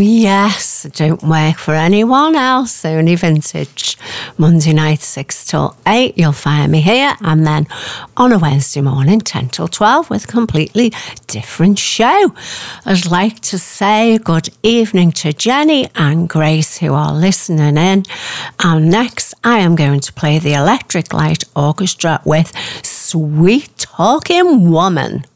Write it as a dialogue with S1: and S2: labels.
S1: yes, don't work for anyone else. Only Vintage. Monday night, 6 till 8, you'll find me here. And then on a Wednesday morning, 10 till 12, with a completely different show. I'd like to say good evening to Jenny and Grace, who are listening in. And next, I am going to play the Electric Light Orchestra with Sweet Talking Woman.